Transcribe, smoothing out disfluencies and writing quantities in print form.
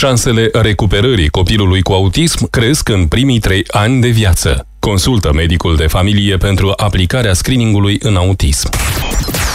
Șansele recuperării copilului cu autism cresc în primii 3 ani de viață. Consultă medicul de familie pentru aplicarea screeningului în autism.